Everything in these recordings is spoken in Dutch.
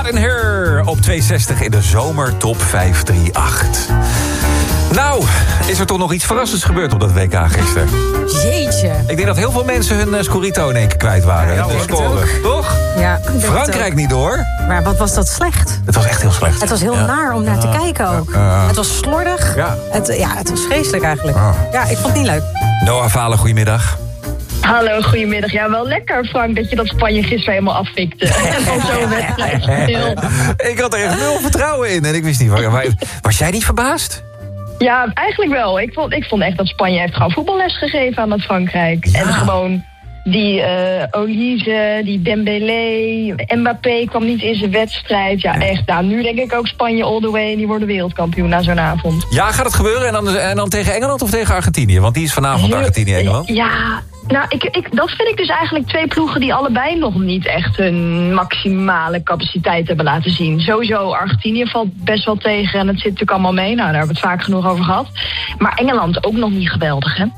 and Her op 260 in de zomer top 538. Nou, is er toch nog iets verrassends gebeurd op dat WK gisteren? Jeetje. Ik denk dat heel veel mensen hun Scorito in één keer kwijt waren. Ja, de score, toch? Ja, Frankrijk niet door. Maar wat was dat slecht? Het was echt heel slecht. Het was heel naar om naar te kijken ook. Het was slordig. Ja. Het was vreselijk eigenlijk. Ja, ik vond het niet leuk. Noah Valen, goedemiddag. Hallo, goedemiddag. Ja, wel lekker, Frank, dat je dat Spanje gisteren helemaal afvikte. Van zo'n wedstrijd. Ik had er echt nul vertrouwen in en ik wist niet. Was jij niet verbaasd? Ja, eigenlijk wel. Ik vond echt dat Spanje heeft gewoon voetballes gegeven aan dat Frankrijk. Ja. En gewoon die Olise, die Dembélé, Mbappé kwam niet in zijn wedstrijd. Ja, echt. Nou, nu denk ik ook Spanje all the way en die worden wereldkampioen na zo'n avond. Ja, gaat het gebeuren? En dan tegen Engeland of tegen Argentinië? Want die is vanavond Argentinië-Engeland. Ja, nou, dat vind ik dus eigenlijk twee ploegen die allebei nog niet echt hun maximale capaciteit hebben laten zien. Sowieso, Argentinië valt best wel tegen en het zit natuurlijk allemaal mee. Nou, daar hebben we het vaak genoeg over gehad. Maar Engeland ook nog niet geweldig, hè?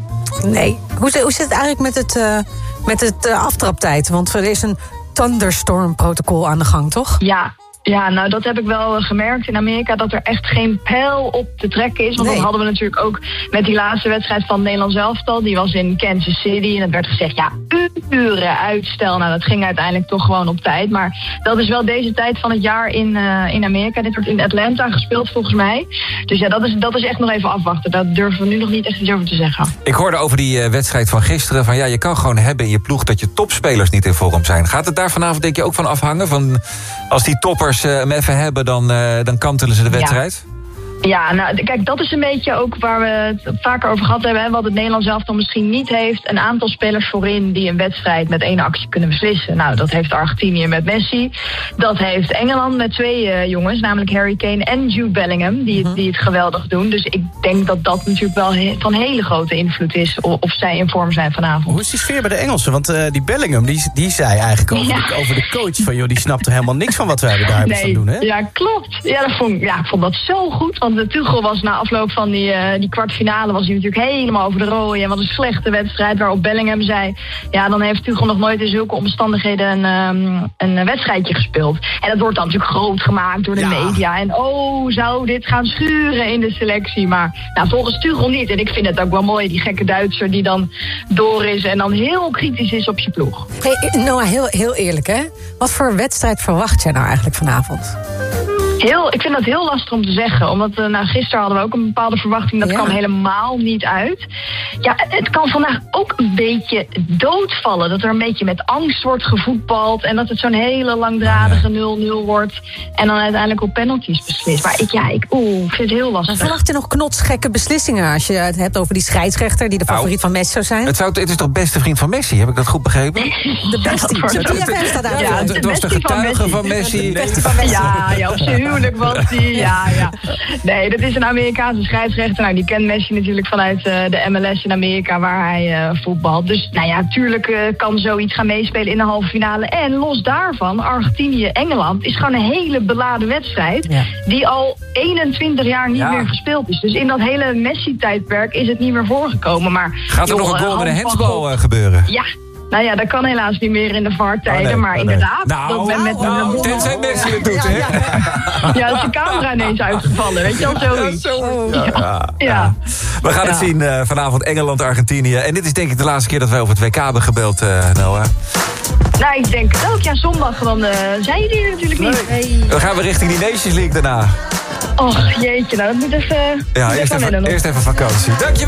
Nee. Hoe zit het eigenlijk met het aftraptijd? Want er is een thunderstorm-protocol aan de gang, toch? Ja, nou dat heb ik wel gemerkt in Amerika, dat er echt geen pijl op te trekken is. Want dat hadden we natuurlijk ook met die laatste wedstrijd van het Nederlands elftal. Die was in Kansas City en het werd gezegd, ja, uren uitstel. Nou, dat ging uiteindelijk toch gewoon op tijd. Maar dat is wel deze tijd van het jaar in Amerika. Dit wordt in Atlanta gespeeld volgens mij. Dus ja, dat is echt nog even afwachten. Daar durven we nu nog niet echt iets over te zeggen. Ik hoorde over die wedstrijd van gisteren van ja, je kan gewoon hebben in je ploeg dat je topspelers niet in vorm zijn. Gaat het daar vanavond denk je ook van afhangen? Van als die toppers hem even hebben, dan kantelen ze de wedstrijd? Ja, nou kijk, dat is een beetje ook waar we het vaker over gehad hebben. Hè, wat het Nederlands elftal misschien niet heeft. Een aantal spelers voorin die een wedstrijd met één actie kunnen beslissen. Nou, dat heeft Argentinië met Messi. Dat heeft Engeland met twee jongens, namelijk Harry Kane en Jude Bellingham. Die het geweldig doen. Dus ik denk dat dat natuurlijk wel van hele grote invloed is of zij in vorm zijn vanavond. Hoe is die sfeer bij de Engelsen? Want die Bellingham, die zei eigenlijk over de coach van joh, die snapte helemaal niks van wat wij daar hebben gaan doen, hè? Ja, klopt. Ja, ik vond dat zo goed. Want de Tuchel was na afloop van die kwartfinale was hij natuurlijk helemaal over de rode. En wat een slechte wedstrijd waarop Bellingham zei, ja, dan heeft Tuchel nog nooit in zulke omstandigheden een wedstrijdje gespeeld. En dat wordt dan natuurlijk groot gemaakt door de media. En zou dit gaan schuren in de selectie? Maar nou, volgens Tuchel niet. En ik vind het ook wel mooi, die gekke Duitser die dan door is en dan heel kritisch is op zijn ploeg. Hey, Noah, heel eerlijk, hè? Wat voor wedstrijd verwacht jij nou eigenlijk vanavond? Ik vind dat heel lastig om te zeggen. Omdat gisteren hadden we ook een bepaalde verwachting. Dat kwam helemaal niet uit. Ja, het kan vandaag ook een beetje doodvallen. Dat er een beetje met angst wordt gevoetbald. En dat het zo'n hele langdradige 0-0 wordt. En dan uiteindelijk op penalties beslist. Maar ik vind het heel lastig. Maar verwacht je nog knotsgekke beslissingen als je het hebt over die scheidsrechter die de favoriet van Messi zou zijn? Het is toch beste vriend van Messi, heb ik dat goed begrepen? De bestie. Het was de getuige van Messi. Ja, op zijn huwelijk was die. Ja. Nee, dat is een Amerikaanse scheidsrechter. Nou, die kent Messi natuurlijk vanuit de MLS in Amerika waar hij voetbalt. Dus nou ja, natuurlijk kan zoiets gaan meespelen in de halve finale. En los daarvan, Argentinië-Engeland is gewoon een hele beladen wedstrijd. Ja. Die al 21 jaar niet meer gespeeld is. Dus in dat hele Messi-tijdperk is het niet meer voorgekomen. Maar gaat er nog een goal met een handsbal gebeuren? Ja. Nou ja, dat kan helaas niet meer in de VAR-tijden, maar inderdaad. Tenzij Messi het doet, hè? Ja, dat is de camera ineens uitgevallen, weet je wel, zoiets. Ja. We gaan het zien vanavond Engeland-Argentinië. En dit is denk ik de laatste keer dat wij over het WK hebben gebeld, Noah. Nou, ik denk het ook. Ja, zondag, dan zijn jullie er natuurlijk niet. Nee. Dan gaan we richting die Nations League daarna. Och, jeetje, nou, dat moet even... Ja, eerst even vakantie. Dankjewel.